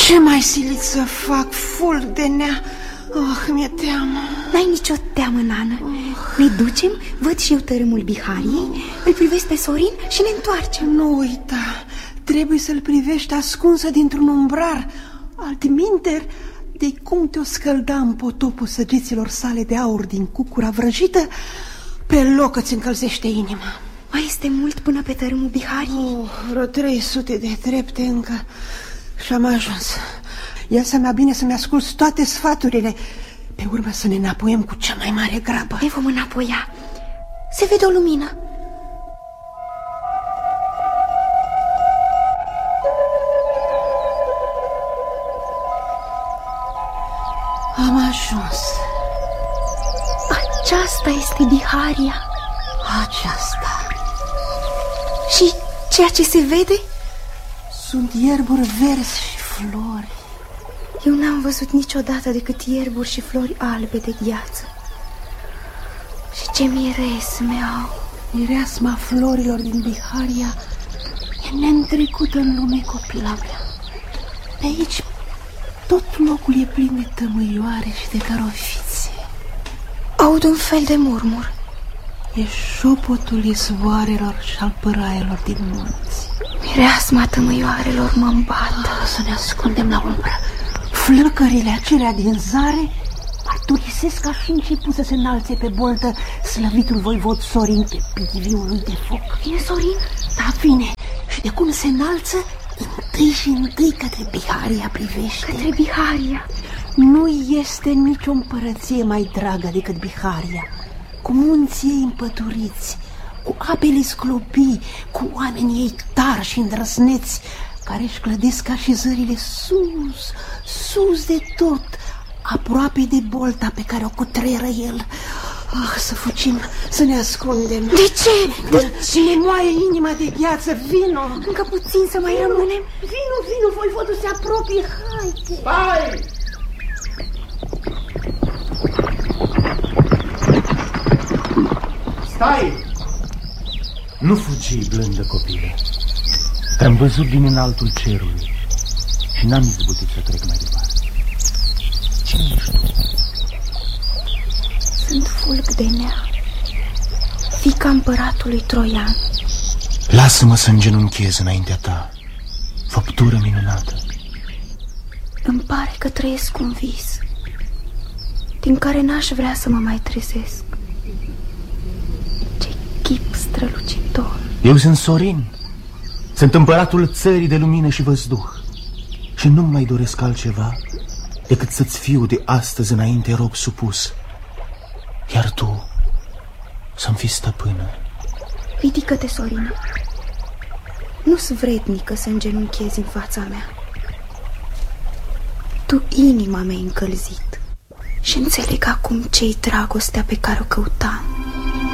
Ce mai silit să fac? Fulg de nea. Mi-e teamă. N-ai nicio teamă, Nana. Ne ducem, văd și eu tărâmul Bihariei, îl privesc pe Sorin și ne întoarcem. Nu uita, trebuie să-l privești ascunsă dintr-un umbrar. Altminteri, de cum te-o scălda în potopul săgeților sale de aur din cucura vrăjită, pe loc îți încălzește inima. Mai este mult până pe tărâmul Bihariei? Vreo 300 de trepte încă și am ajuns. Ia să-mi bine să-mi asculți toate sfaturile. Pe urmă să ne înapoiem cu cea mai mare grabă. Ne vom înapoia. Se vede o lumină. Am ajuns. Aceasta este Biharia. Aceasta. Și ceea ce se vede? Sunt ierburi verzi și flori. Eu n-am văzut niciodată decât ierburi și flori albe de gheață. Și ce miresme au! Mireasma florilor din Biharia e neîntrecută în lume, copila mea. Pe aici tot locul e plin de tămâioare și de carofițe. Aud un fel de murmur. E șopotul izvoarelor și al păraelor din munți. Mireasma tămâioarelor mă îmbată. Să ne ascundem la umbră. Flăcările acelea din zare mărturisesc că a și început să se înalțe pe boltă slăvitul voivod Sorin pe pidiviul lui de foc. Vine Sorin? Da, vine. Și de cum se înalță, întâi și întâi către Biharia privește. Către Biharia. Nu este nicio împărăție mai dragă decât Biharia, cu munții ei împăturiți, cu apele sclopii, cu oamenii ei tari și îndrăsneți, care își clădesc așezările sus, sus de tot, aproape de bolta pe care o cutreieră el. Să fugim, să ne ascundem. De ce? Ne moaie inima de gheață, vino! Încă puțin să mai rămânem. Vino, voivodul se apropie, haide! Stai! Stai! Nu fugi, blândă copilă. Te-am văzut din înaltul cerului și n-am izbutit să trec mai departe. Cine ești tu? Sunt Fulg de Nea, fiica împăratului Troian. Lasă-mă să îngenunchez înaintea ta, făptură minunată. Îmi pare că trăiesc un vis din care n-aș vrea să mă mai trezesc. Ce chip strălucitor! Eu sunt Sorin, sunt împăratul țării de lumină și văzduh și nu mai doresc altceva decât să-ți fiu de astăzi înainte rob supus, iar tu să-mi fii stăpână. Ridică-te, Sorina. Nu-s vrednică să îngenunchezi în fața mea. Tu inima mi-ai încălzit și înțeleg acum ce-i dragostea pe care o căutam.